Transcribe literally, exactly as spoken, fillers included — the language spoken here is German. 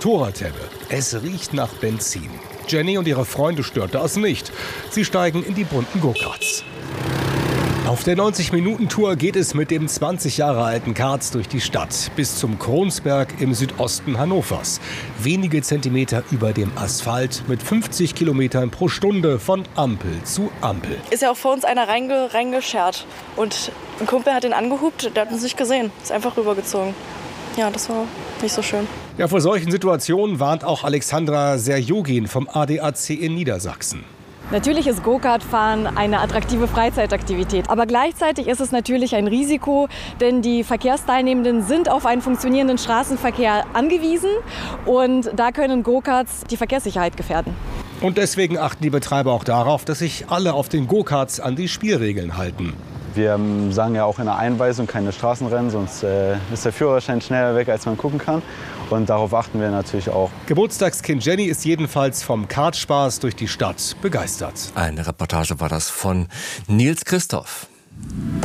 Motorradhemme. Es riecht nach Benzin. Jenny und ihre Freunde stört das nicht. Sie steigen in die bunten Go-Karts. Auf der neunzig-Minuten-Tour geht es mit dem zwanzig Jahre alten Kart durch die Stadt bis zum Kronsberg im Südosten Hannovers. Wenige Zentimeter über dem Asphalt mit fünfzig Kilometern pro Stunde von Ampel zu Ampel. Ist ja auch vor uns einer reinge reingeschert und ein Kumpel hat ihn angehupt, der hat uns nicht gesehen, ist einfach rübergezogen. Ja, das war nicht so schön. Ja, vor solchen Situationen warnt auch Alexandra Serjogin vom A D A C in Niedersachsen. Natürlich ist Go-Kart-Fahren eine attraktive Freizeitaktivität. Aber gleichzeitig ist es natürlich ein Risiko, denn die Verkehrsteilnehmenden sind auf einen funktionierenden Straßenverkehr angewiesen. Und da können Go-Karts die Verkehrssicherheit gefährden. Und deswegen achten die Betreiber auch darauf, dass sich alle auf den Go-Karts an die Spielregeln halten. Wir sagen ja auch in der Einweisung keine Straßenrennen, sonst äh, ist der Führerschein schneller weg, als man gucken kann. Und darauf achten wir natürlich auch. Geburtstagskind Jenny ist jedenfalls vom Kartspaß durch die Stadt begeistert. Eine Reportage war das von Nils Christoph.